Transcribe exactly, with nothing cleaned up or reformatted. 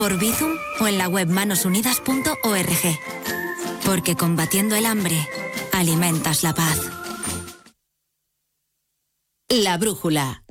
por Bizum o en la web manos unidas punto org. Porque combatiendo el hambre, alimentas la paz. La brújula.